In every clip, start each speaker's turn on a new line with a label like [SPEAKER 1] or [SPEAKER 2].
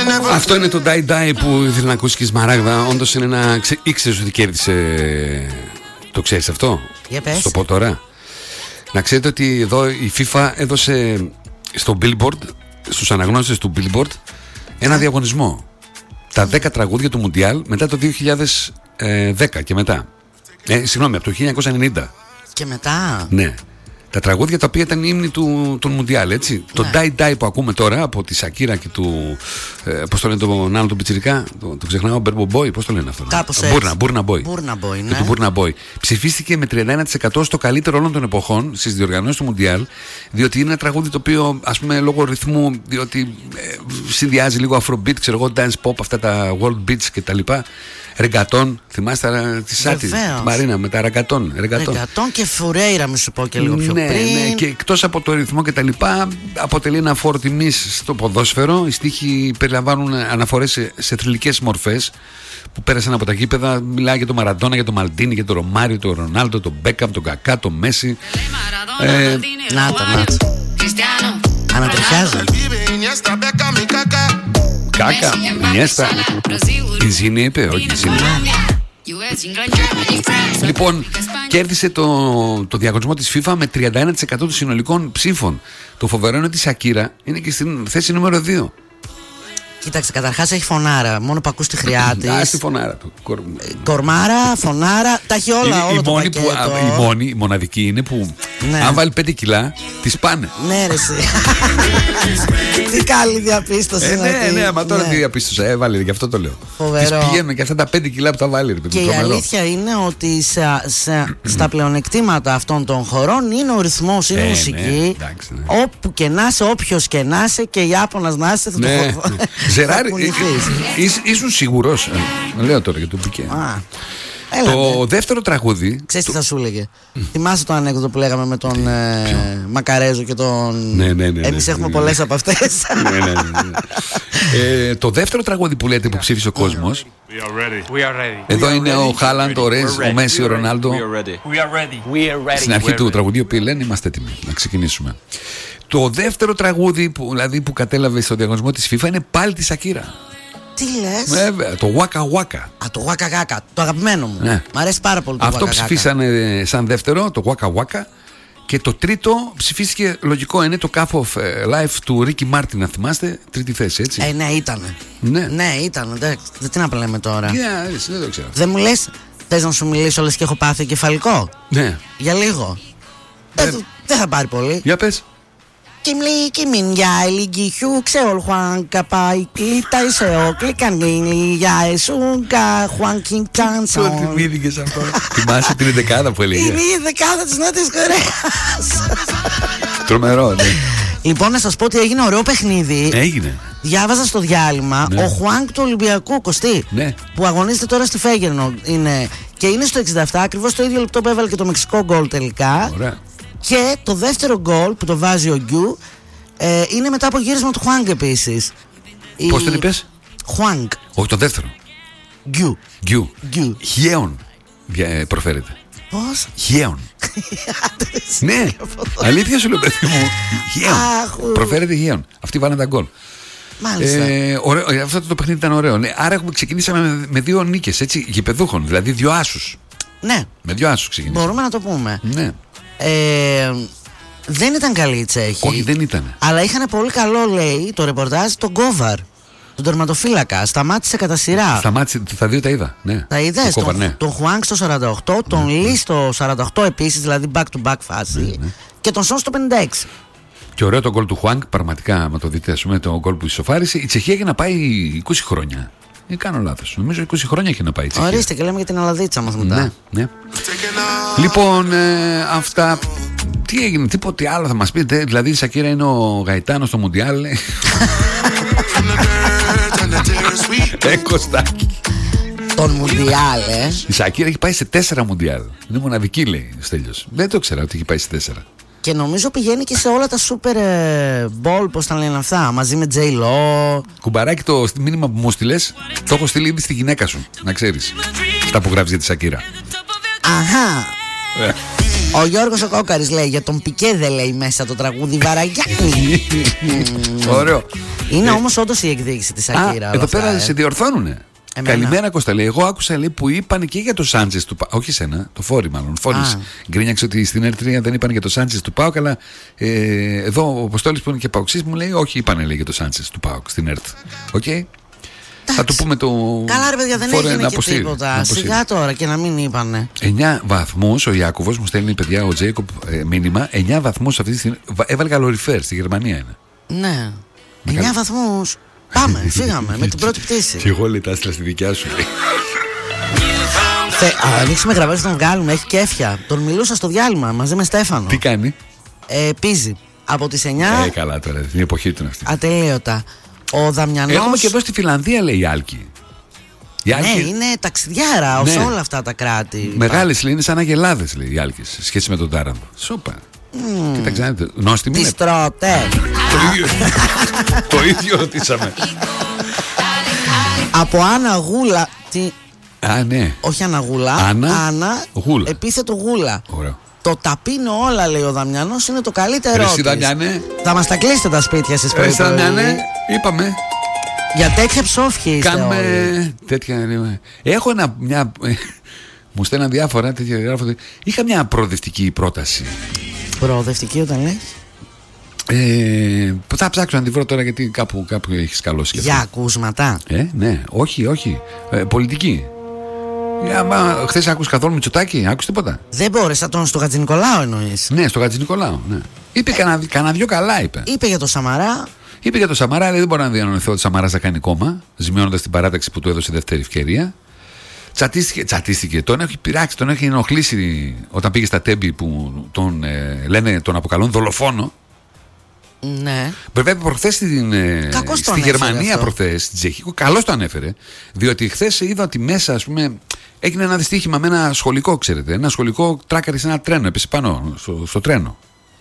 [SPEAKER 1] Αυτό είναι το Die Die που ήθελε να ακούσει και η Σμαράγδα. Όντως είναι ένα. Ήξερες ότι κέρδισε. Το ξέρεις αυτό? Στο πω τώρα. Να ξέρετε ότι εδώ η FIFA έδωσε στο Billboard, στους αναγνώστες του Billboard, ένα διαγωνισμό. Τα 10 τραγούδια του Μουντιάλ μετά το 2010 και μετά. Συγγνώμη, από το 1990.
[SPEAKER 2] Και μετά.
[SPEAKER 1] Ναι. Τα τραγούδια τα οποία ήταν ύμνοι του Μουντιάλ, έτσι. Ναι. Το Die Die που ακούμε τώρα από τη Σακύρα και του. Πώς το λένε τον άλλο του Πιτσιρικά, το ξεχνάω, Μπέρμπο Μπόι, πώς το λένε αυτό? Μπούρνα Μπόι.
[SPEAKER 2] Ναι.
[SPEAKER 1] Το Μπούρνα Μπόι. Ψηφίστηκε με 31% στο καλύτερο όλων των εποχών στις διοργανώσεις του Μουντιάλ, διότι είναι ένα τραγούδι το οποίο, ας πούμε, λόγω ρυθμού, διότι συνδυάζει λίγο Afrobeat, ξέρω εγώ, dance pop, αυτά τα world beats κτλ. Ρεγκατόν, θυμάστε τη Σάτι, τη Μαρίνα με τα ρεγκατόν.
[SPEAKER 2] Ρεγκατόν και Φουρέιρα, μη σου πω και λίγο πιο πριν.
[SPEAKER 1] Ναι, και εκτός από το ρυθμό και τα λοιπά, αποτελεί ένα φόρο τιμής στο ποδόσφαιρο. Οι στίχοι περιλαμβάνουν αναφορές σε θρυλικές μορφές που πέρασαν από τα γήπεδα. Μιλάει για τον Μαραντόνα, για τον Μαλντίνι, για τον Ρωμάριο, τον Ρονάλντο, τον Μπέκαμ, τον Κακά, τον Μέση.
[SPEAKER 2] Να τα. Ανατριχιάζει.
[SPEAKER 1] Κάκα, Ινιέστα. Ιζίνη είπε, όχι Ιζίνη. Λοιπόν, κέρδισε το διαγωνισμό της FIFA με 31% των συνολικών ψήφων. Το φοβερό είναι ότι η Σακύρα είναι και στην θέση νούμερο 2.
[SPEAKER 2] Κοίταξε, καταρχάς έχει φωνάρα. Μόνο που ακούς τη χρειά της.
[SPEAKER 1] Τη φωνάρα του.
[SPEAKER 2] Κορμάρα, φωνάρα, τα έχει όλα.
[SPEAKER 1] Η μοναδική είναι που αν βάλει 5 κιλά, τη πάνε.
[SPEAKER 2] Ναι, ρε εσύ. Τι καλή διαπίστωση.
[SPEAKER 1] Ναι, μα τώρα τι διαπίστωσα. Έβαλε, γι' αυτό το λέω.
[SPEAKER 2] Φοβερό.
[SPEAKER 1] Τις πηγαίνουν και αυτά τα 5 κιλά που τα βάλει.
[SPEAKER 2] Και η αλήθεια είναι ότι στα πλεονεκτήματα αυτών των χωρών είναι ο ρυθμός, είναι η μουσική. Όπου και να είσαι, όποιος και να είσαι, και Ιάπωνας να είσαι, θα το
[SPEAKER 1] Ζεράρι, ήσουν σίγουρος? Λέω τώρα για τον Πικέ. Το δεύτερο τραγούδι.
[SPEAKER 2] Ξέρεις τι θα σου έλεγε? Θυμάσαι το ανέκδοτο που λέγαμε με τον Μακαρέζο και τον.
[SPEAKER 1] Ναι.
[SPEAKER 2] Εμείς έχουμε πολλές από αυτές.
[SPEAKER 1] Το δεύτερο τραγούδι που λέτε που ψήφισε ο κόσμος. Εδώ είναι ο Χάλαντ, ο Ρεζ, ο Μέση, ο Ρονάλντο. Στην αρχή του τραγουδίου που λένε είμαστε έτοιμοι να ξεκινήσουμε. Το δεύτερο τραγούδι που κατέλαβε στο διαγωνισμό της FIFA είναι πάλι τη Σακύρα.
[SPEAKER 2] Τι λες?
[SPEAKER 1] Βέβαια, το Waka Waka.
[SPEAKER 2] Το Waka Waka, το αγαπημένο μου. Ναι. Μ' αρέσει πάρα πολύ το
[SPEAKER 1] Αυτό
[SPEAKER 2] Waka Waka.
[SPEAKER 1] ψηφίσανε σαν δεύτερο, το Waka Waka. Και το τρίτο ψηφίστηκε, λογικό είναι, το Cup of Life του Ρίκι Μάρτιν, να θυμάστε, τρίτη θέση, έτσι.
[SPEAKER 2] Ναι, ήτανε. Ναι, ήτανε. Τι να λέμε τώρα.
[SPEAKER 1] Δεν το ξέρω.
[SPEAKER 2] Δεν μου λες, θες να σου μιλήσω, λες και έχω πάθει κεφαλικό?
[SPEAKER 1] Ναι.
[SPEAKER 2] Για λίγο. Δεν θα πάρει πολύ.
[SPEAKER 1] Για πες.
[SPEAKER 2] Kimli minjai ligi Xuan Juan Capai Clita Iseo Clican για Εσούγκα Juan King Chanson.
[SPEAKER 1] Το θυμήθηκες αυτό? Θυμάσαι την δεκάδα που έλεγε?
[SPEAKER 2] Είναι η δεκάδα της Νότιας Κορέας.
[SPEAKER 1] Τρομερό, ναι.
[SPEAKER 2] Λοιπόν, να σας πω ότι έγινε ωραίο παιχνίδι.
[SPEAKER 1] Έγινε.
[SPEAKER 2] Διάβαζα στο διάλειμμα, ο Χουάνκ του Ολυμπιακού, Κωστή, που αγωνίζεται τώρα στη Φέγερνο είναι, και είναι στο 67, ακριβώς το ίδιο λεπτό που έβαλε και το μεξικό γκολ τελικά.
[SPEAKER 1] Ωραία.
[SPEAKER 2] Και το δεύτερο γκολ που το βάζει ο Γκιου είναι μετά από γύρισμα του Χουάνκ επίσης.
[SPEAKER 1] Πώς τον είπες?
[SPEAKER 2] Χουάνκ.
[SPEAKER 1] Όχι, το δεύτερο.
[SPEAKER 2] Γκιου.
[SPEAKER 1] Χιέον προφέρεται.
[SPEAKER 2] Πώς?
[SPEAKER 1] Χιέον. Ναι, αλήθεια σου λέω, παιδί μου. Χιέον. Προφέρεται Χιέον. Αυτοί βάλαν τα γκολ.
[SPEAKER 2] Μάλιστα.
[SPEAKER 1] Αυτό το παιχνίδι ήταν ωραίο. Άρα ξεκινήσαμε με 2 νίκες, έτσι, γηπεδούχων, δηλαδή 2 άσους.
[SPEAKER 2] Ναι.
[SPEAKER 1] Με 2 άσους ξεκινήσαμε.
[SPEAKER 2] Μπορούμε να το πούμε.
[SPEAKER 1] Ναι.
[SPEAKER 2] Δεν ήταν καλή η Τσέχη.
[SPEAKER 1] Όχι, δεν ήταν.
[SPEAKER 2] Αλλά είχαν πολύ καλό, λέει, το ρεπορτάζ, τον Γκόβαρ, τον τερματοφύλακα. Σταμάτησε κατά σειρά.
[SPEAKER 1] Σταμάτησε, τα 2 τα είδα. Ναι.
[SPEAKER 2] Τα είδες? Τον Χουάνκ στο 48, τον Λί στο 48 επίσης, δηλαδή back to back φάση. Ναι. Και τον Σον στο 56.
[SPEAKER 1] Και ωραίο το γκολ του Χουάνκ, πραγματικά, με το δείτε, ας πούμε, το γκολ που ισοφάρισε. Η Τσεχία έχει να πάει 20 χρόνια. Ή κάνω λάθος? Νομίζω 20 χρόνια έχει να πάει η Τσεχία.
[SPEAKER 2] Ορίστε, και λέμε για την Αλαδίτσα μας μετά.
[SPEAKER 1] Ναι. Λοιπόν, αυτά. Τι έγινε, τίποτε άλλο θα μας πείτε? Δηλαδή η Σακύρα είναι ο Γαϊτάνος στο Μουντιάλ. Κωστάκι.
[SPEAKER 2] Τον Μουντιάλ,
[SPEAKER 1] Η Σακύρα έχει πάει σε 4 Μουντιάλ. Είναι μοναδική, λέει ο Στέλιος. Δεν το ξέρα ότι έχει πάει σε 4.
[SPEAKER 2] Και νομίζω πηγαίνει και σε όλα τα Super Bowl, πώς τα λένε αυτά, μαζί με J-Lo.
[SPEAKER 1] Κουμπαράκι, το μήνυμα που μου στείλες, το έχω στείλει ήδη στη γυναίκα σου, να ξέρεις. Αυτά που γράφεις για τη Σακύρα.
[SPEAKER 2] Αχα. Ο Γιώργος ο Κόκαρης λέει για τον Πικέ δεν λέει μέσα το τραγούδι Βαραγιάννη.
[SPEAKER 1] Ωραίο.
[SPEAKER 2] Είναι όμως όντως η εκδίκηση της Σακύρα.
[SPEAKER 1] Εδώ πέρα σε διορθώνουνε. Καλημέρα Κώστα, λέει. Εγώ άκουσα λέει, που είπαν και για το Σάντζες του ΠΑΟΚ. Όχι σένα, το Φόρη μάλλον. Φόρης γκρίνιαξε ότι στην Ερτρία δεν είπαν για το Σάντζες του ΠΑΟΚ. Αλλά εδώ ο Αποστόλης που είναι και παοξής μου λέει όχι, είπαν λέει, για το Σάντζες του ΠΑΟΚ στην Ερτ. Οκ. Θα του πούμε το.
[SPEAKER 2] Καλά, ρε παιδιά, δεν έγινε και τίποτα. Σιγά τώρα και να μην είπανε.
[SPEAKER 1] 9 βαθμούς ο Ιάκωβος μου στέλνει, παιδιά, ο Τζέικοπ μήνυμα. 9 βαθμούς αυτή τη στιγμή. Έβαλε καλοριφέρ, στη Γερμανία είναι.
[SPEAKER 2] Ναι. 9 βαθμούς. Πάμε, φύγαμε με την πρώτη πτήση.
[SPEAKER 1] Και εγώ λέει τα έστειλα στη δικιά σου.
[SPEAKER 2] Ανοίξουμε γραβές να τον βγάλουμε, έχει κέφια. Τον μιλούσα στο διάλειμμα μαζί με Στέφανο.
[SPEAKER 1] Τι κάνει?
[SPEAKER 2] Πίζει από τις 9.
[SPEAKER 1] Καλά τώρα, την εποχή του αυτή.
[SPEAKER 2] Ατελείωτα. Ο Δαμιανός.
[SPEAKER 1] Έχουμε και εδώ στη Φιλανδία, λέει η Άλκη.
[SPEAKER 2] Ναι, είναι ταξιδιάρα σε όλα αυτά τα κράτη.
[SPEAKER 1] Μεγάλες λέει, είναι σαν αγελάδες, λέει η Άλκη, σε σχέση με τον Τάραντο. Σόπα. Κοίταξε, νόστιμη είναι.
[SPEAKER 2] Τις τρώτε.
[SPEAKER 1] Το ίδιο ρωτήσαμε.
[SPEAKER 2] Από Άννα Γούλα.
[SPEAKER 1] Ναι.
[SPEAKER 2] Όχι Άννα Γούλα. Άννα Γούλα. Επίθετο Γούλα.
[SPEAKER 1] Ωραίο.
[SPEAKER 2] Το ταπείνω όλα, λέει ο Δαμιανός, είναι το καλύτερό της.
[SPEAKER 1] Εσύ Δαμιάνε.
[SPEAKER 2] Θα μας τα κλείσετε τα σπίτια στις
[SPEAKER 1] πρωί. Εσύ Δαμιάνε, είπαμε.
[SPEAKER 2] Για τέτοια ψόφια είστε
[SPEAKER 1] κάνουμε
[SPEAKER 2] όλοι.
[SPEAKER 1] Τέτοια. Έχω μια. Μου στέλναν διάφορα τέτοια. Είχα μια προοδευτική πρόταση.
[SPEAKER 2] Προοδευτική όταν λες?
[SPEAKER 1] Θα ψάξω να τη βρω τώρα γιατί κάπου έχεις καλώσει.
[SPEAKER 2] Για ακούσματα.
[SPEAKER 1] Ναι, όχι. Πολιτική. Χθες άκουσες καθόλου Μητσοτάκη, άκουσες τίποτα?
[SPEAKER 2] Δεν μπόρεσα, τον στο Χατζηνικολάου εννοείς?
[SPEAKER 1] Ναι, στο Χατζηνικολάου, ναι. Είπε κανένα δυο καλά, είπε.
[SPEAKER 2] Είπε για το Σαμαρά.
[SPEAKER 1] Είπε για το Σαμαρά, αλλά δεν μπορώ να διανοηθώ ότι Σαμαράς θα κάνει κόμμα, ζημιώνοντας την παράταξη που του έδωσε δεύτερη ευκαιρία. Τσατίστηκε. Τον έχει πειράξει, τον έχει ενοχλήσει όταν πήγε στα Τέμπη που τον αποκαλούν δολοφόνο.
[SPEAKER 2] Ναι.
[SPEAKER 1] Βέβαια, προχθές στη Γερμανία, προχθές στην Τσεχία, καλώς το ανέφερε. Διότι χθες είδα ότι μέσα, ας πούμε, έγινε ένα δυστύχημα με ένα σχολικό, ξέρετε. Ένα σχολικό τράκαρε σε ένα τρένο, έπεσε πάνω στο τρένο.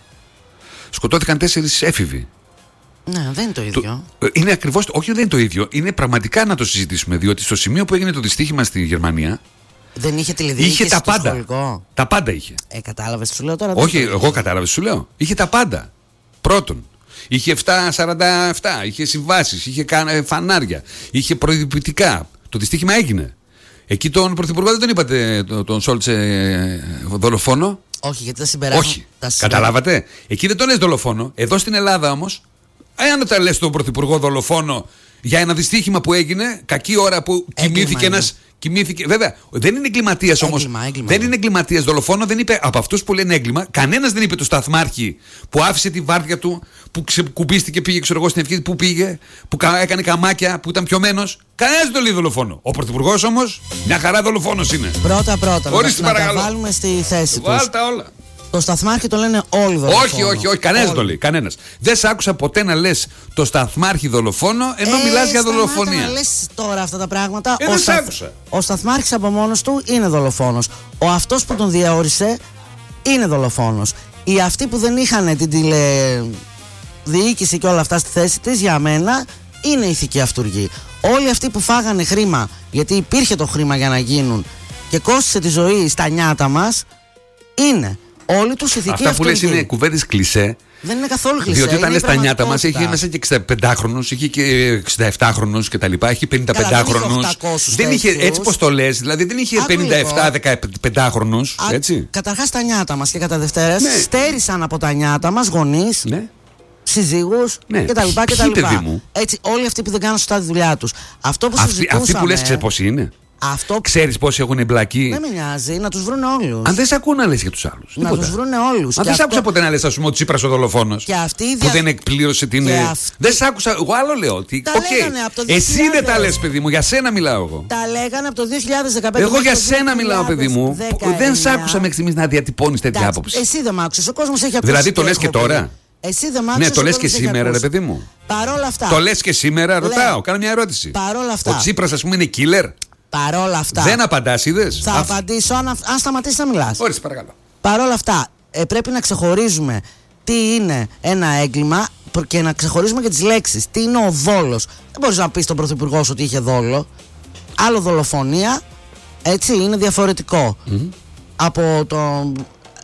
[SPEAKER 1] Σκοτώθηκαν 4 έφηβοι.
[SPEAKER 2] Ναι, δεν είναι το ίδιο.
[SPEAKER 1] Είναι ακριβώς, όχι, δεν είναι το ίδιο. Είναι πραγματικά να το συζητήσουμε. Διότι στο σημείο που έγινε το δυστύχημα στη Γερμανία.
[SPEAKER 2] Δεν είχε τηλεδιοίκηση.
[SPEAKER 1] Είχε τα πάντα.
[SPEAKER 2] Σχολικό.
[SPEAKER 1] Τα πάντα είχε.
[SPEAKER 2] Κατάλαβες τι σου λέω τώρα?
[SPEAKER 1] Όχι, εγώ κατάλαβες, σου λέω. Είχε τα πάντα. Πρώτον, είχε 747, είχε συμβάσεις, είχε φανάρια, είχε προειδοποιητικά. Το δυστύχημα έγινε. Εκεί τον Πρωθυπουργό δεν τον είπατε τον Σόλτσε δολοφόνο?
[SPEAKER 2] Όχι, γιατί τα συμπεράσματα.
[SPEAKER 1] Όχι. Καταλάβατε. Εκεί δεν τον λες δολοφόνο. Εδώ στην Ελλάδα όμως, αν τα λες τον Πρωθυπουργό δολοφόνο για ένα δυστύχημα που έγινε, κακή ώρα που κοιμήθηκε ένας. Βέβαια, δεν είναι εγκληματίας όμως. Δεν είναι εγκληματίας δολοφόνο, δεν είπε από αυτούς που λένε έγκλημα. Κανένας δεν είπε το σταθμάρχη που άφησε τη βάρδια του, που ξεκουμπίστηκε, πήγε ξέρω εγώ στην ευχή, που πήγε, που έκανε καμάκια, που ήταν πιωμένος. Κανένας δεν το λέει δολοφόνο. Ο Πρωθυπουργός όμως, μια χαρά δολοφόνος είναι.
[SPEAKER 2] Πρώτα.
[SPEAKER 1] Ορίστε,
[SPEAKER 2] να τα βάλουμε στη θέση τους.
[SPEAKER 1] Βάλτα όλα.
[SPEAKER 2] Το σταθμάρχη το λένε όλοι δολοφόνο.
[SPEAKER 1] Όχι, κανένας το λέει. Κανένας. Δεν σ' άκουσα ποτέ να λες το σταθμάρχη δολοφόνο ενώ μιλάς για δολοφονία.
[SPEAKER 2] Να λες τώρα αυτά τα πράγματα.
[SPEAKER 1] Δεν σ' άκουσα.
[SPEAKER 2] Ο σταθμάρχης από μόνος του είναι δολοφόνος. Ο αυτός που τον διαόρισε είναι δολοφόνος. Οι αυτοί που δεν είχαν την τηλεδιοίκηση και όλα αυτά στη θέση της, για μένα είναι ηθική αυτουργή. Όλοι αυτοί που φάγανε χρήμα, γιατί υπήρχε το χρήμα για να γίνουν και κόστισε τη ζωή στα νιάτα μας, είναι όλοι τους ηθικοί αυτούργοι.
[SPEAKER 1] Αυτά που λες είναι κουβέντες κλισέ.
[SPEAKER 2] Δεν είναι καθόλου κλισέ.
[SPEAKER 1] Διότι όταν λες τα νιάτα μας, έχει μέσα και 65χρονους, είχε και 67χρονους και τα λοιπά, έχει 55χρονους. Δεν είχε, έτσι πως το λες, δηλαδή δεν είχε 57-15χρονους. Έτσι.
[SPEAKER 2] Καταρχάς τα νιάτα μας και κατά Δευτέρες στέρισαν από τα νιάτα μας γονείς, συζύγους κτλ. Έτσι, όλοι αυτοί που δεν κάνουν σωστά τη δουλειά τους. Αυτό που συζητούσαμε.
[SPEAKER 1] Αυτοί που λες, ξέρεις πώς είναι. Ξέρεις πόσοι έχουν εμπλακεί.
[SPEAKER 2] Δεν με νοιάζει, να τους βρούνε όλους.
[SPEAKER 1] Αν δεν σε ακούνε να λες για τους άλλους.
[SPEAKER 2] Να τους βρούνε όλους.
[SPEAKER 1] Αν δεν σ' άκουσα ποτέ να λες, ας πούμε, ότι Τσίπρας ο δολοφόνος. Που δεν εκπλήρωσε την. Δεν σ' άκουσα. Εγώ άλλο λέω. Ότι εσύ δεν τα λες, παιδί μου, για σένα μιλάω εγώ.
[SPEAKER 2] Τα λέγανε από το 2015.
[SPEAKER 1] Εγώ για σένα μιλάω, παιδί μου. Δεν σ' άκουσα μέχρι στιγμής να διατυπώνεις τέτοια άποψη.
[SPEAKER 2] Εσύ δεν μ' άκουσες. Ο κόσμος έχει ακούσει.
[SPEAKER 1] Δηλαδή το λες και τώρα.
[SPEAKER 2] Εσύ δεν μ' άκουσες.
[SPEAKER 1] Ναι, το λες και σήμερα, ρε παιδί μου.
[SPEAKER 2] Παρόλα αυτά.
[SPEAKER 1] Το λες και σήμερα, ρωτάω. Κάνω μια ερώτηση.
[SPEAKER 2] Παρόλα αυτά.
[SPEAKER 1] Ο Τσίπρας, ας πούμε, είναι killer.
[SPEAKER 2] Παρόλα αυτά.
[SPEAKER 1] Δεν απαντάς, είδες.
[SPEAKER 2] Θα απαντήσω αν σταματήσεις να μιλάς.
[SPEAKER 1] Ορίστε, παρακαλώ.
[SPEAKER 2] Παρόλα αυτά, πρέπει να ξεχωρίζουμε τι είναι ένα έγκλημα και να ξεχωρίζουμε και τις λέξεις. Τι είναι ο δόλος. Δεν μπορείς να πεις στον Πρωθυπουργό σου ότι είχε δόλο. Άλλο δολοφονία, έτσι, είναι διαφορετικό. Από το.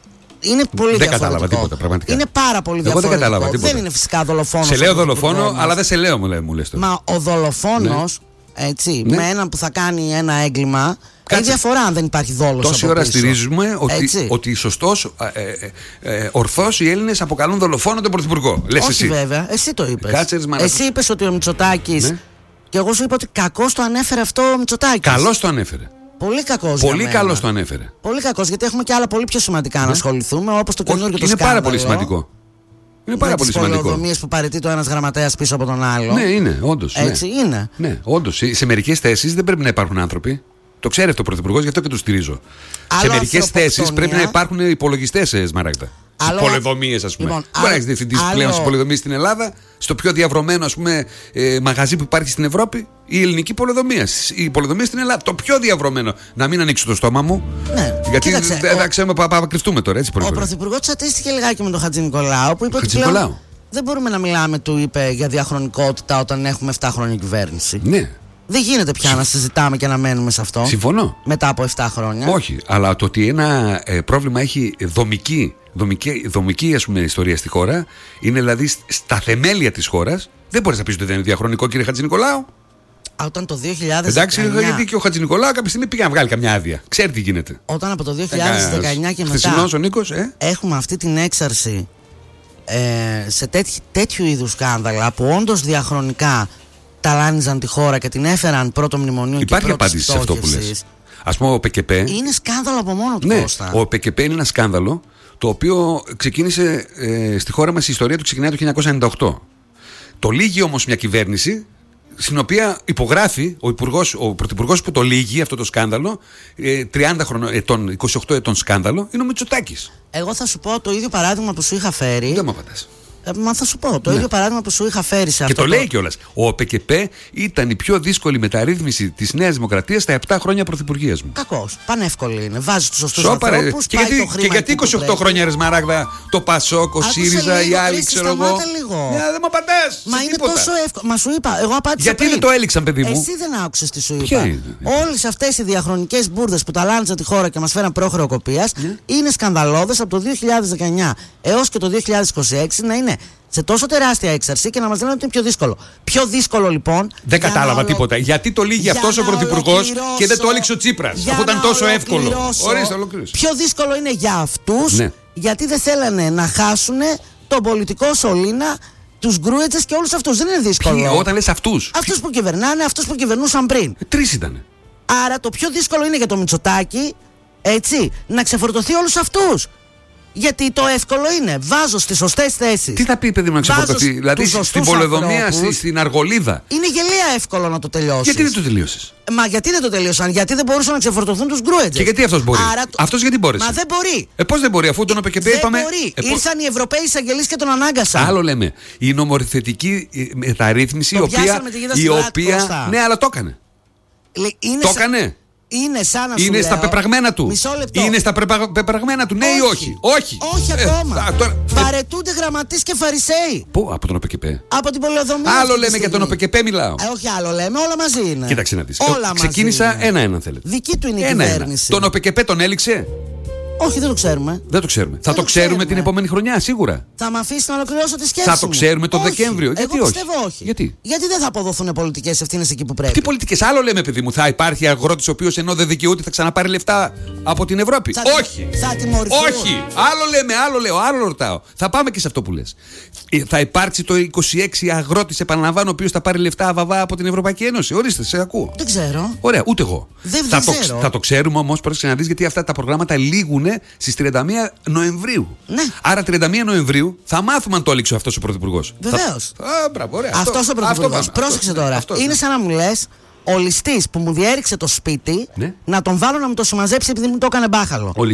[SPEAKER 2] Είναι πολύ
[SPEAKER 1] δεν κατάλαβα τίποτα, πραγματικά.
[SPEAKER 2] Είναι πάρα πολύ διαφορετικό.
[SPEAKER 1] Δεν κατάλαβα τίποτα.
[SPEAKER 2] Δεν είναι φυσικά δολοφόνος.
[SPEAKER 1] Σε λέω δολοφόνο, αλλά δεν σε λέω, μου λες τώρα.
[SPEAKER 2] Μα ο δολοφόνος, έτσι, με έναν που θα κάνει ένα έγκλημα. Έχει διαφορά αν δεν υπάρχει δόλος.
[SPEAKER 1] Τόση ώρα στηρίζουμε ότι σωστός, ορθώς οι Έλληνες αποκαλούν δολοφόνο τον Πρωθυπουργό. Λες
[SPEAKER 2] όχι
[SPEAKER 1] εσύ.
[SPEAKER 2] Βέβαια, εσύ το είπες. Εσύ είπες ότι ο Μητσοτάκης. Ναι. Και εγώ σου είπα ότι κακώς το ανέφερε αυτό ο Μητσοτάκης.
[SPEAKER 1] Καλώς το ανέφερε.
[SPEAKER 2] Πολύ κακός.
[SPEAKER 1] Πολύ καλώς το ανέφερε.
[SPEAKER 2] Πολύ κακός, γιατί έχουμε και άλλα πολύ πιο σημαντικά να ασχοληθούμε, όπως το καινούργιο το σκάνδαλο.
[SPEAKER 1] Είναι πάρα πολύ σημαντικό. Είναι πάρα πολύ σημαντικό.
[SPEAKER 2] Τις πολεοδομίες που παραιτείται ο ένας γραμματέας πίσω από τον άλλο.
[SPEAKER 1] Ναι, είναι, όντως.
[SPEAKER 2] Έτσι είναι.
[SPEAKER 1] Ναι, όντως. Σε μερικές θέσεις δεν πρέπει να υπάρχουν άνθρωποι. Το ξέρει αυτό ο Πρωθυπουργός, γι' αυτό και το στηρίζω. Σε μερικές θέσεις πρέπει να υπάρχουν υπολογιστές, Σμαράγδα. Στις πολεοδομίες, ας πούμε. Μπορεί να έχεις διευθυντής πλέον στις πολεοδομίες στην Ελλάδα, στο πιο διαβρωμένο, ας πούμε, μαγαζί που υπάρχει στην Ευρώπη, η ελληνική πολεοδομία. Η πολεοδομία στην Ελλάδα, το πιο διαβρωμένο. Να μην ανοίξω το στόμα μου.
[SPEAKER 2] Ναι.
[SPEAKER 1] Γιατί δεν ξέρουμε να κρυφτούμε τώρα, έτσι.
[SPEAKER 2] Ο Πρωθυπουργός τσατίστηκε λιγάκι με τον Χατζηνικολάου, που είπε ότι πλέον δεν μπορούμε να μιλάμε, του είπε, για διαχρονικότητα όταν έχουμε 7χρόνια κυβέρνηση. Ναι. Δεν γίνεται πια να συζητάμε και να μένουμε σε αυτό.
[SPEAKER 1] Συμφωνώ.
[SPEAKER 2] Μετά από 7 χρόνια.
[SPEAKER 1] Όχι, αλλά το ότι ένα πρόβλημα έχει δομική ας πούμε, ιστορία στη χώρα, είναι δηλαδή στα θεμέλια της χώρας, δεν μπορείς να πεις ότι δεν είναι διαχρονικό, κύριε Χατζηνικολάου.
[SPEAKER 2] Όταν το 2019.
[SPEAKER 1] Εντάξει, γιατί και ο Χατζηνικολάου κάποια στιγμή πήγε να βγάλει καμιά άδεια. Ξέρει τι γίνεται.
[SPEAKER 2] Όταν από το 2019 και μετά.
[SPEAKER 1] Χθεσινός ο Νίκος,
[SPEAKER 2] έχουμε αυτή την έξαρση σε τέτοιου είδους σκάνδαλα που όντως διαχρονικά ταλάνιζαν τη χώρα και την έφεραν πρώτο μνημονίο.
[SPEAKER 1] Υπάρχει απάντηση σε αυτό που λες. Ας πούμε, ο ΠΚΠ.
[SPEAKER 2] Είναι σκάνδαλο από μόνο του, Κώστα.
[SPEAKER 1] Ο ΠΚΠ είναι ένα σκάνδαλο το οποίο ξεκίνησε στη χώρα μας, η ιστορία του ξεκινάει το 1998. Το λύγει όμως μια κυβέρνηση στην οποία υπογράφει ο πρωθυπουργός που το λύγει αυτό το σκάνδαλο, 28 ετών σκάνδαλο, είναι ο Μητσοτάκης.
[SPEAKER 2] Εγώ θα σου πω το ίδιο παράδειγμα που σου είχα φέρει.
[SPEAKER 1] Δεν μου απαντάς.
[SPEAKER 2] Μα θα σου πω το ίδιο παράδειγμα που σου είχα φέρει σε αυτό.
[SPEAKER 1] Και το λέει κιόλας. Ο ΠΚΠ ήταν η πιο δύσκολη μεταρρύθμιση της Νέας Δημοκρατίας στα 7 χρόνια πρωθυπουργίας μου.
[SPEAKER 2] Κακός. Πανεύκολη είναι. Βάζει τους σωστούς ανθρώπους.
[SPEAKER 1] Και γιατί 28 χρόνια, ρε Σμαράγδα, το Πασόκ, ο ΣΥΡΙΖΑ, οι άλλοι, ξέρω εγώ.
[SPEAKER 2] Δεν
[SPEAKER 1] μου απαντάς.
[SPEAKER 2] Μα είναι τόσο εύκολο. Μα σου είπα, εγώ απάντησα.
[SPEAKER 1] Γιατί δεν το έλειξαν, παιδί μου.
[SPEAKER 2] Εσύ δεν άκουσες τι σου είπα. Όλες αυτές οι διαχρονικές μπουρδες που ταλάνιζαν τη χώρα και μας φέραν πρόχρεοκοπίας είναι σκανδαλώδες από το 2019 έως και το 2026 να είναι σε τόσο τεράστια έξαρση και να μας λένε ότι είναι πιο δύσκολο. Πιο δύσκολο λοιπόν.
[SPEAKER 1] Δεν κατάλαβα τίποτα. Γιατί το λύγει αυτός ο πρωθυπουργός και δεν το έλειξε ο Τσίπρας, αφού ήταν τόσο εύκολο. Ορίστε, ολοκλήρωσε.
[SPEAKER 2] Πιο δύσκολο είναι για αυτούς, γιατί δεν θέλανε να χάσουν τον πολιτικό σωλήνα, τους Γκρούετσες και όλους αυτούς. Δεν είναι δύσκολο.
[SPEAKER 1] Όταν λες αυτούς.
[SPEAKER 2] Αυτούς που κυβερνάνε, αυτούς που κυβερνούσαν πριν.
[SPEAKER 1] 3 ήταν.
[SPEAKER 2] Άρα το πιο δύσκολο είναι για το Μητσοτάκη, έτσι, να ξεφορτωθεί όλους αυτούς. Γιατί το εύκολο είναι, βάζω στις σωστές θέσεις.
[SPEAKER 1] Τι θα πει, παιδί μου, να ξεφορτωθεί? Δηλαδή στην πολεοδομία, στην Αργολίδα.
[SPEAKER 2] Είναι γελία εύκολο να το τελειώσεις.
[SPEAKER 1] Γιατί δεν το τελείωσες?
[SPEAKER 2] Μα γιατί δεν το τελείωσαν? Γιατί δεν μπορούσαν να ξεφορτωθούν τους Γκρούετζες.
[SPEAKER 1] Και γιατί αυτός μπορεί? Αυτός γιατί μπόρεσε?
[SPEAKER 2] Μα δεν μπορεί.
[SPEAKER 1] Πώς δεν μπορεί, αφού τον ΟΠΚΠ είπαμε.
[SPEAKER 2] Δεν μπορεί. Ήρθαν οι Ευρωπαίοι εισαγγελείς και τον ανάγκασαν.
[SPEAKER 1] Άλλο λέμε. Η νομοθετική μεταρρύθμιση, η οποία. Ναι, αλλά το έκανε. Το έκανε.
[SPEAKER 2] Είναι σαν να σου
[SPEAKER 1] είναι
[SPEAKER 2] λέω,
[SPEAKER 1] στα πεπραγμένα του.
[SPEAKER 2] Μισό λεπτό.
[SPEAKER 1] Είναι στα πεπραγμένα του, ναι ή όχι? Όχι.
[SPEAKER 2] Όχι ακόμα. Παρετούνται γραμματείς και φαρισαίοι.
[SPEAKER 1] Πού? Από τον ΟΠΚΠ.
[SPEAKER 2] Από την πολεοδομία.
[SPEAKER 1] Άλλο λέμε για τον ΟΠΚΠ, μιλάω.
[SPEAKER 2] Όχι, άλλο λέμε, όλα μαζί είναι.
[SPEAKER 1] Κοίταξε να δεις. Ξεκίνησα ένα-ένα, θέλετε.
[SPEAKER 2] Δική του είναι η κυβέρνηση.
[SPEAKER 1] Τον ΟΠΚΠ τον έληξε?
[SPEAKER 2] Όχι, δεν το ξέρουμε.
[SPEAKER 1] Δεν το ξέρουμε. Θα το ξέρουμε την επόμενη χρονιά, σίγουρα.
[SPEAKER 2] Θα με αφήσει να ολοκληρώσω τη σκέψη.
[SPEAKER 1] Θα το ξέρουμε τον Δεκέμβριο. Γιατί
[SPEAKER 2] εγώ πιστεύω όχι.
[SPEAKER 1] Γιατί
[SPEAKER 2] δεν θα αποδοθούν πολιτικές ευθύνες εκεί που πρέπει.
[SPEAKER 1] Τι πολιτικές? Άλλο λέμε, παιδί μου. Θα υπάρχει αγρότης ο οποίος ενώ δεν δικαιούται θα ξαναπάρει λεφτά από την Ευρώπη? Όχι.
[SPEAKER 2] Θα τιμωρηθούν.
[SPEAKER 1] Όχι. Άλλο λέμε, άλλο λέω, άλλο ρωτάω. Θα πάμε και σε αυτό που λες. Θα υπάρξει το 26 αγρότης, επαναλαμβάνω, ο οποίος θα πάρει λεφτά αβαβά από την Ευρωπαϊκή Ένωση? Ορίστε, σε ακούω.
[SPEAKER 2] Δεν ξέρω.
[SPEAKER 1] Ωραία, ούτε εγώ.
[SPEAKER 2] Δεν ξέρω.
[SPEAKER 1] Θα το ξέρουμε όμως, πρόσεξε να δεις, γιατί αυτά τα προγράμματα λήγουν στις 31 Νοεμβρίου.
[SPEAKER 2] Ναι.
[SPEAKER 1] Άρα 31 Νοεμβρίου θα μάθουμε αν το έλειξε αυτός ο πρωθυπουργός.
[SPEAKER 2] Βεβαίως.
[SPEAKER 1] Μπράβο, ωραία.
[SPEAKER 2] Αυτός ο πρωθυπουργός. Πρόσεξε τώρα. Είναι σαν να μου λες ο ληστής που μου διέριξε το σπίτι, να τον βάλω να μου το συμμαζέψει επειδή μου το έκανε μπάχαλο.
[SPEAKER 1] Ο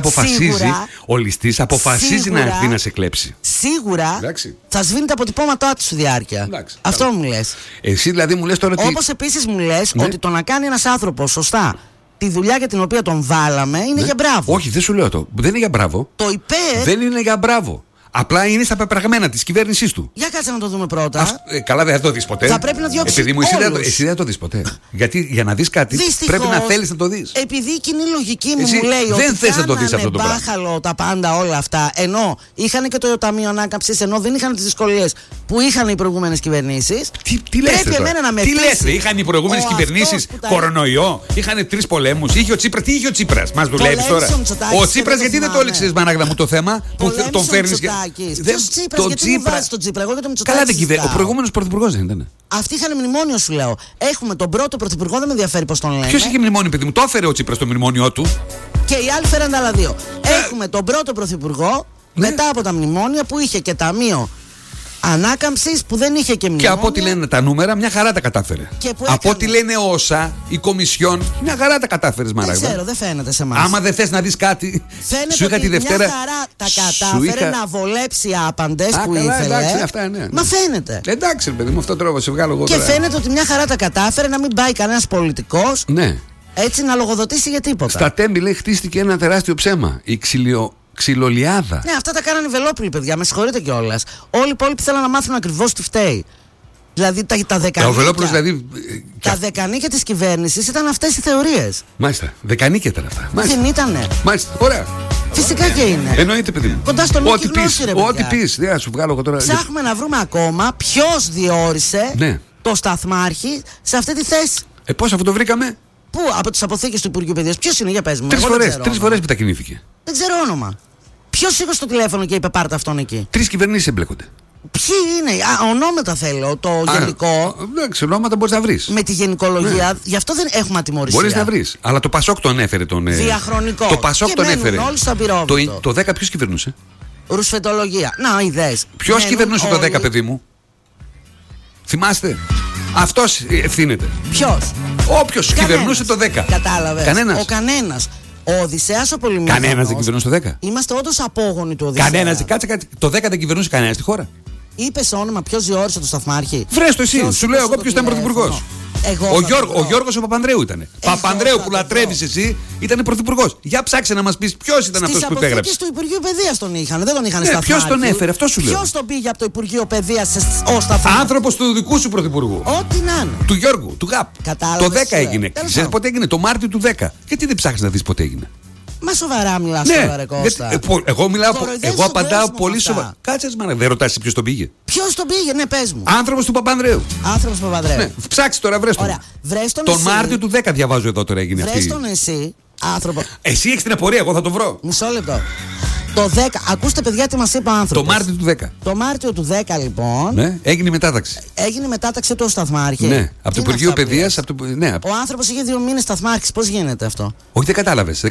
[SPEAKER 1] ληστής αποφασίζει να έρθει να σε κλέψει.
[SPEAKER 2] Σίγουρα. Εντάξει. Θα σβήνει τα αποτυπώματά του στη διάρκεια.
[SPEAKER 1] Εντάξει.
[SPEAKER 2] Αυτό μου λες.
[SPEAKER 1] Εσύ δηλαδή μου λες τώρα ότι.
[SPEAKER 2] Όπως επίσης μου λες ότι το να κάνει ένας άνθρωπος σωστά τη δουλειά για την οποία τον βάλαμε είναι για μπράβο.
[SPEAKER 1] Όχι, δεν σου λέω το. Δεν είναι για μπράβο.
[SPEAKER 2] Το υπέρ.
[SPEAKER 1] Δεν είναι για μπράβο. Απλά είναι στα πεπραγμένα της κυβέρνησής του.
[SPEAKER 2] Για κάτσε να το δούμε πρώτα.
[SPEAKER 1] Καλά, δεν θα το δεις ποτέ.
[SPEAKER 2] Θα πρέπει να διώξεις
[SPEAKER 1] Επειδή μου εσύ δεν το δεις ποτέ. Γιατί για να δεις κάτι πρέπει να θέλεις να το δεις.
[SPEAKER 2] Επειδή η κοινή λογική μου λέει ότι
[SPEAKER 1] δεν θες να το δεις αυτό το πράγμα.
[SPEAKER 2] Μπάχαλο τα πάντα όλα αυτά, ενώ είχαν και το Ταμείο Ανάκαμψης, ενώ δεν είχαν τις δυσκολίες που είχαν οι προηγούμενες κυβερνήσεις.
[SPEAKER 1] Τι λες τώρα? Τι λες? Είχαν οι προηγούμενες κυβερνήσεις κορονοϊό, είχαν 3 πολέμους, είχε ο Τσίπρας. Τι είχε ο Τσίπρας? Μας δουλεύει τώρα. Ο Τσίπρας γιατί δεν το έλεξες, Μανάγδα μου, το θέμα που τον φέρνεις?
[SPEAKER 2] Ποιος Τσίπρας, γιατί μου βάζεις τον Τσίπρα? Εγώ για το Μητσοτάκη.
[SPEAKER 1] Καλά, δεν κυβέρνησε. Ο προηγούμενος πρωθυπουργός δεν ήταν?
[SPEAKER 2] Αυτοί είχαν μνημόνιο, σου λέω. Έχουμε τον πρώτο πρωθυπουργό, δεν με ενδιαφέρει πώς τον λένε.
[SPEAKER 1] Ποιος είχε μνημόνιο, παιδί μου? Το έφερε ο Τσίπρας το μνημόνιο του.
[SPEAKER 2] Και οι άλλοι φέραν τα άλλα 2. Έχουμε τον πρώτο πρωθυπουργό μετά από τα μνημόνια που είχε και ταμείο ανάκαμψης που δεν είχε και μνημόνια.
[SPEAKER 1] Και από ό,τι λένε τα νούμερα, μια χαρά τα κατάφερε. Από ό,τι λένε όσα, η Κομισιόν, μια χαρά τα κατάφερε, Μαράγδα.
[SPEAKER 2] Δεν ξέρω, δεν φαίνεται σε εμάς.
[SPEAKER 1] Άμα δεν θες να δεις κάτι, σου είχα τη Δευτέρα.
[SPEAKER 2] Μια χαρά τα κατάφερε να βολέψει άπαντες που ήθελε.
[SPEAKER 1] Εντάξει, αυτά, ναι.
[SPEAKER 2] Μα φαίνεται.
[SPEAKER 1] Εντάξει, παιδί μου, αυτό τρόπο σε βγάλω εγώ τώρα.
[SPEAKER 2] Και φαίνεται ότι μια χαρά τα κατάφερε να μην πάει κανένας πολιτικός.
[SPEAKER 1] Ναι.
[SPEAKER 2] Έτσι να λογοδοτήσει για τίποτα.
[SPEAKER 1] Στα Τέμπη, λέει, χτίστηκε ένα τεράστιο ψέμα. Η ξυλολιάδα.
[SPEAKER 2] Ναι, αυτά τα κάνανε οι Βελόπουλοι, παιδιά. Με συγχωρείτε κιόλας. Όλοι οι υπόλοιποι θέλαν να μάθουν ακριβώς τι φταίει. Δηλαδή τα δεκανίκια.
[SPEAKER 1] Δηλαδή,
[SPEAKER 2] τα δεκανίκια της κυβέρνησης ήταν αυτές οι θεωρίες.
[SPEAKER 1] Μάλιστα. Δεκανίκια ήταν αυτά.
[SPEAKER 2] Δεν ήτανε.
[SPEAKER 1] Μάλιστα. Ωραία.
[SPEAKER 2] Φυσικά και είναι.
[SPEAKER 1] Εννοείται, παιδί μου.
[SPEAKER 2] Κοντά στον Νίκη Γνώση, ρε παιδιά.
[SPEAKER 1] Ό,τι πεις. Δεν θα σου βγάλω εγώ τώρα.
[SPEAKER 2] Ψάχνουμε να βρούμε ακόμα ποιος διόρισε το σταθμάρχη σε αυτή τη θέση.
[SPEAKER 1] Πώς αφού το βρήκαμε?
[SPEAKER 2] Πού? Από τις αποθήκες του Υπουργείου Παιδείας. Ποιος είναι, για πες μου?
[SPEAKER 1] 3 φορές μετακινήθηκε.
[SPEAKER 2] Δεν ξέρω όνομα. Ποιος σήκωσε το τηλέφωνο και είπε πάρτε αυτόν εκεί?
[SPEAKER 1] 3 κυβερνήσεις εμπλέκονται.
[SPEAKER 2] Ποιοι είναι? Ονόματα θέλω. Το γενικό.
[SPEAKER 1] Εντάξει, ονόματα μπορείς να βρεις.
[SPEAKER 2] Με τη γενικολογία. Γι' αυτό δεν έχουμε ατιμωρησία.
[SPEAKER 1] Μπορείς να βρεις. Αλλά το Πασόκ τον έφερε τον.
[SPEAKER 2] Διαχρονικό.
[SPEAKER 1] Το Πασόκ τον έφερε.
[SPEAKER 2] Όλοι στο απειρόβητο.
[SPEAKER 1] Το 10 ποιος κυβερνούσε?
[SPEAKER 2] Ρουσφετολογία. Να, είδες.
[SPEAKER 1] Ποιος κυβερνούσε το 10, παιδί μου? Θυμάστε? Αυτός ευθύνεται.
[SPEAKER 2] Ποιος?
[SPEAKER 1] Όποιος κυβερνούσε το 10.
[SPEAKER 2] Κατάλαβες.
[SPEAKER 1] Κανένας.
[SPEAKER 2] Ο κανένας. Ο Οδυσσέας ο Πολυμήχανος.
[SPEAKER 1] Κανένας δεν κυβερνούσε το 10.
[SPEAKER 2] Είμαστε όντως απόγονοι του Οδυσσέα.
[SPEAKER 1] Κανένας. Κάτσε. Το 10 δεν κυβερνούσε κανένας στη χώρα.
[SPEAKER 2] Είπες όνομα, ποιος διόρισε το σταθμάρχη?
[SPEAKER 1] Βρες το εσύ. Σου λέω εγώ ποιος ήταν πρωθυπουργός. Ο Γιώργος ο Παπανδρέου ήταν. Παπανδρέου που λατρεύεις εσύ ήταν πρωθυπουργός. Για ψάξε να μας πεις ποιος ήταν αυτός που υπέγραψε.
[SPEAKER 2] Στις αποθήκες του Υπουργείου Παιδείας τον είχαν. Δεν τον είχαν σταθμάρχη.
[SPEAKER 1] Ποιος τον έφερε, αυτό σου λέω.
[SPEAKER 2] Ποιος τον πήγε από το Υπουργείο Παιδείας ως σταθμάρχη?
[SPEAKER 1] Άνθρωπος του δικού σου πρωθυπουργού.
[SPEAKER 2] Ό,τι να είναι.
[SPEAKER 1] Του Γιώργου, του ΓΑΠ.
[SPEAKER 2] Κατάλαβες.
[SPEAKER 1] Το 10 έγινε. Ξέρεις πότε έγινε? Το Μάρτιο του 10. Γιατί δεν ψάχνεις να δεις πότε έγινε?
[SPEAKER 2] Μα σοβαρά μιλάς τώρα, ρε Κώστα.
[SPEAKER 1] Εγώ μιλάω. Εγώ απαντάω πολύ σοβαρά. Κάτσε, μάνα, δεν ρωτάς ποιος τον πήγε.
[SPEAKER 2] Ποιος τον πήγε, ναι, πες μου.
[SPEAKER 1] Άνθρωπος του Παπανδρέου.
[SPEAKER 2] Άνθρωπος του Παπανδρέου. Ναι,
[SPEAKER 1] ψάξε τώρα, βρες τον. Τον Μάρτιο του 10 διαβάζω εδώ τώρα έγινε αυτή.
[SPEAKER 2] Βρες τον εσύ, άνθρωπο.
[SPEAKER 1] Εσύ έχεις την απορία, εγώ θα το βρω.
[SPEAKER 2] Μισό λεπτό. Το 10, ακούστε παιδιά τι μας είπε ο άνθρωπος.
[SPEAKER 1] Το Μάρτιο του 10.
[SPEAKER 2] Το Μάρτιο του 10 λοιπόν.
[SPEAKER 1] Ναι, έγινε η μετάταξη.
[SPEAKER 2] Έγινε η μετάταξη του σταθμάρχη.
[SPEAKER 1] Ναι, από το Υπουργείο Παιδείας. Ναι.
[SPEAKER 2] Ο άνθρωπος είχε 2 μήνες σταθμάρχης. Πώς γίνεται αυτό?
[SPEAKER 1] Όχι, δεν κατάλαβες.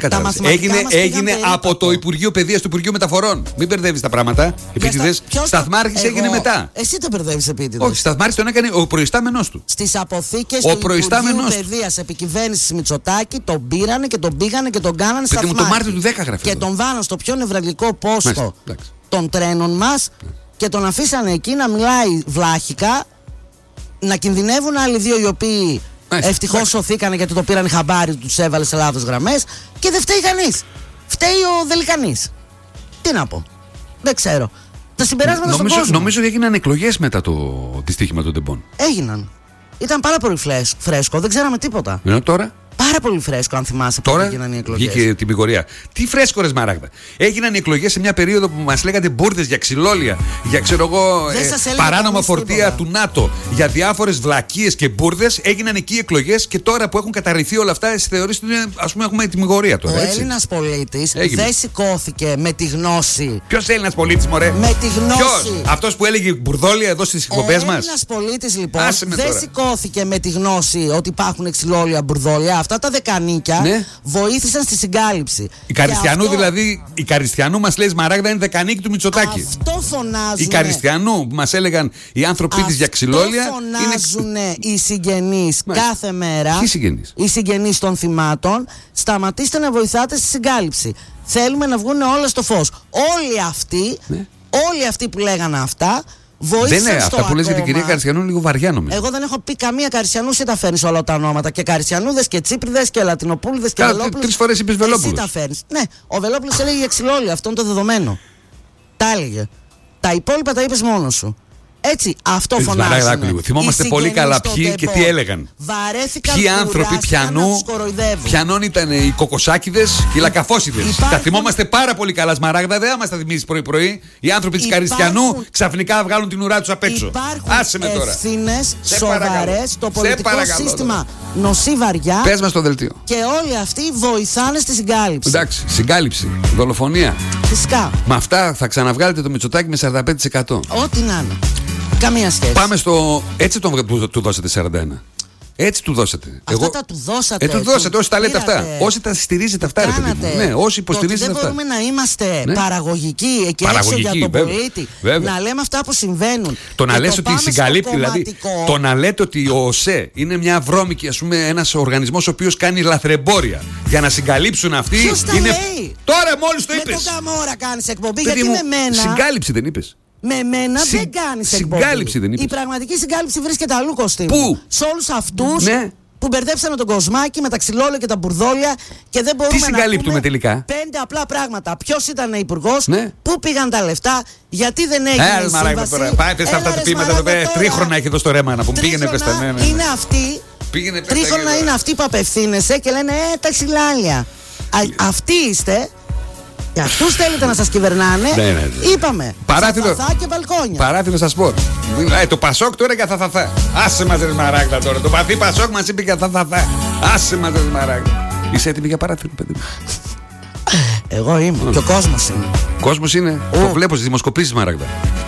[SPEAKER 1] Έγινε από το Υπουργείο Παιδείας του Υπουργείου Μεταφορών. Μην μπερδεύεις τα πράγματα. Επίτηδες. Σταθμάρχης έγινε μετά.
[SPEAKER 2] Εσύ το μπερδεύεις επίτηδες.
[SPEAKER 1] Όχι, σταθμάρχης τον έκανε ο προϊστάμενος του.
[SPEAKER 2] Στις αποθήκες του Υπουργείου Παιδείας επί κυβέρνησης Μητσοτάκη τον πήρανε και τον πήγανε και τον κάνανε σταθμάρχη.
[SPEAKER 1] Το Μάρτιο του 10 γράφει.
[SPEAKER 2] Και τον βάλαν στο πιο νευραλγικό πόστο των τρένων μας και τον αφήσανε εκεί να μιλάει βλάχικα, να κινδυνεύουν άλλοι 2 οι οποίοι ευτυχώς σωθήκανε γιατί το πήραν χαμπάρι, τους έβαλε σε λάθος γραμμές και δεν φταίει κανείς. Φταίει ο Δελικανής. Τι να πω? Δεν ξέρω. Τα συμπεράσματα στον κόσμο.
[SPEAKER 1] Νομίζω ότι έγιναν εκλογές μετά το δυστύχημα των τεμπών.
[SPEAKER 2] Έγιναν. Ήταν πάρα πολύ φρέσκο, δεν ξέραμε τίποτα.
[SPEAKER 1] Ενώ τώρα?
[SPEAKER 2] Πάρα πολύ φρέσκο, αν θυμάσαι.
[SPEAKER 1] Τώρα
[SPEAKER 2] έγιναν οι εκλογές.
[SPEAKER 1] Βγήκε την πηγορία. Τι φρέσκο, ρε Σμαράγδα. Έγιναν οι εκλογές σε μια περίοδο που μας λέγατε μπουρδες για ξυλόλια, για ξέρω εγώ παράνομα φορτία του ΝΑΤΟ, για διάφορες βλακίες και μπουρδες. Έγιναν εκεί οι εκλογές και τώρα που έχουν καταρριφθεί όλα αυτά, εσύ θεωρείς ότι ας πούμε έχουμε τη μηγορία τώρα.
[SPEAKER 2] Ο Έλληνας πολίτης δεν σηκώθηκε με τη γνώση.
[SPEAKER 1] Ποιος Έλληνας πολίτης, μωρέ?
[SPEAKER 2] Με τη γνώση.
[SPEAKER 1] Ποιος? Αυτός που έλεγε μπουρδόλια εδώ στις εκπομπές μας.
[SPEAKER 2] Ο Έλληνας πολίτης λοιπόν δεν σηκώθηκε με τη γνώση ότι υπάρχουν ξυλόλια μπουρδόλια. Αυτά τα δεκανίκια βοήθησαν στη συγκάλυψη.
[SPEAKER 1] Η Καριστιανού δηλαδή, η Καριστιανού μας λέει Σμαράγδα είναι δεκανίκη του Μητσοτάκη.
[SPEAKER 2] Αυτό φωνάζουν.
[SPEAKER 1] Η Καριστιανού που μας έλεγαν οι άνθρωποι της για ξυλόλια.
[SPEAKER 2] Αυτό φωνάζουν οι συγγενείς κάθε μέρα.
[SPEAKER 1] Ποιοι συγγενείς? Οι
[SPEAKER 2] συγγενείς των θυμάτων. Σταματήστε να βοηθάτε στη συγκάλυψη. Θέλουμε να βγουν όλα στο φως. Όλοι αυτοί που λέγανε αυτά.
[SPEAKER 1] Δεν είναι αυτά που λες για την κυρία Καριστιανού λίγο βαριά νομίζω.
[SPEAKER 2] Εγώ δεν έχω πει καμία Καριστιανού, εσύ τα φέρνεις όλα τα ονόματα. Και Καριστιανούδες και Τσίπριδες και Λατινοπούληδες και Βελόπουλες.
[SPEAKER 1] 3 φορές είπες Βελόπουλος.
[SPEAKER 2] Εσύ τα φέρνεις. Ναι, ο Βελόπουλος έλεγε για ξυλόλια, αυτό είναι το δεδομένο. Τα έλεγε. Τα υπόλοιπα τα είπες μόνος σου. Έτσι, αυτό φωνάζουν.
[SPEAKER 1] Θυμόμαστε πολύ καλά ποιοι και τι έλεγαν.
[SPEAKER 2] Βαρέθηκαν
[SPEAKER 1] ποιοι άνθρωποι πιανών ήταν οι κοκοσάκηδες και οι λακαφόσιδες. Τα θυμόμαστε πάρα πολύ καλά, Σμαράγδα, δεν θα μας τα θυμίσεις πρωί-πρωί. Οι άνθρωποι της Καριστιανού ξαφνικά βγάλουν την ουρά τους απ' έξω. Άσε με τώρα.
[SPEAKER 2] Ευθύνες σοβαρές, το πολιτικό σύστημα νοσεί βαριά.
[SPEAKER 1] Πες μας το δελτίο.
[SPEAKER 2] Και όλοι αυτοί βοηθάνε στη συγκάλυψη.
[SPEAKER 1] Εντάξει, συγκάλυψη, δολοφονία.
[SPEAKER 2] Φυσικά.
[SPEAKER 1] Με αυτά θα ξαναβγάλετε το Μητσοτάκη με 45%.
[SPEAKER 2] Ό,τι να είναι. Καμία σχέση.
[SPEAKER 1] Πάμε στο. Έτσι του δώσατε 41. Έτσι του δώσατε.
[SPEAKER 2] Αυτά τα του δώσατε.
[SPEAKER 1] Του δώσατε, όσοι τα λέτε αυτά. Όσοι τα στηρίζετε αυτά, ρε παιδί μου. Ναι, όσοι υποστηρίζετε αυτά.
[SPEAKER 2] Δεν μπορούμε να είμαστε παραγωγικοί εκεί έξω για τον πολίτη. Να λέμε αυτά που συμβαίνουν.
[SPEAKER 1] Το να λες ότι συγκαλύπτει, δηλαδή. Το να λέτε ότι ο ΟΣΕ είναι μια βρώμικη, ας πούμε, ένας οργανισμός ο οποίος κάνει λαθρεμπόρια για να συγκαλύψουν αυτοί.
[SPEAKER 2] Ποιος τα λέει?
[SPEAKER 1] Τώρα μόλις το είπες.
[SPEAKER 2] Με τον Καμόρα κάνεις εκπομπή, γιατί με μένα.
[SPEAKER 1] Συγκάλυψη δεν είπες?
[SPEAKER 2] Με μένα δεν κάνεις εκπομπή.
[SPEAKER 1] Συγκάλυψη δεν είπες?
[SPEAKER 2] Η πραγματική συγκάλυψη βρίσκεται αλλού, Κωστή.
[SPEAKER 1] Πού?
[SPEAKER 2] Σε όλους αυτούς που μπερδέψανε τον κοσμάκι με τα ξυλόλια και τα μπουρδόλια και δεν μπορούμε να
[SPEAKER 1] συγκαλύπτουμε τελικά?
[SPEAKER 2] 5 απλά πράγματα. Ποιος ήταν υπουργός, πού πήγαν τα λεφτά, γιατί δεν έγινε η σύμβαση.
[SPEAKER 1] Πάει πες αυτά τα πείματα εδώ πέρα. Τρίχρονα έχει εδώ στο ρέμα να πούμε. Πήγαινε πες τα.
[SPEAKER 2] Είναι αυτοί. Τρίχρονα είναι αυτοί που απευθύνεσαι και λένε τα ξυλάλια. Αυτοί είστε. Και αυτούς θέλετε να σας κυβερνάνε. Είπαμε.
[SPEAKER 1] Παράθυρο
[SPEAKER 2] και μπαλκόνια.
[SPEAKER 1] Παράθυρο στα σπορ. Το Πασόκ τώρα για θα. Άσε μας ρε Σμαράγδα τώρα. Το παθή Πασόκ μας είπε για θα. Άσε μας ρε Σμαράγδα. Είσαι έτοιμη για παράθυρο, παιδί μου?
[SPEAKER 2] Εγώ είμαι. Και ο κόσμος είναι.
[SPEAKER 1] Ο κόσμος είναι. Το βλέπω στις δημοσκοπήσεις, Σμαράγδα.